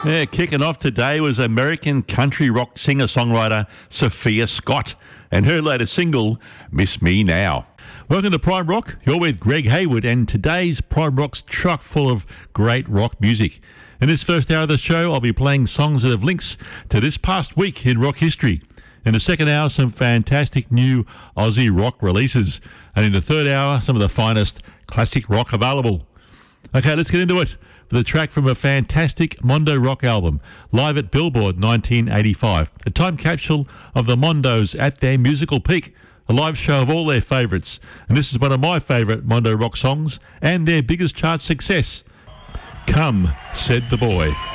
Yeah, kicking off today was American country rock singer-songwriter Sophia Scott and her latest single, Miss Me Now. Welcome to Prime Rock. You're with Greg Hayward, and today's Prime Rock's chock full of great rock music. In this first hour of the show, I'll be playing songs that have links to this past week in rock history. In the second hour, some fantastic new Aussie rock releases. And in the third hour, some of the finest classic rock available. Okay, let's get into it. With a track from a fantastic Mondo Rock album, live at Billboard 1985, a time capsule of the Mondos at their musical peak, a live show of all their favourites. And this is one of my favourite Mondo Rock songs and their biggest chart success, Come, Said the Boy.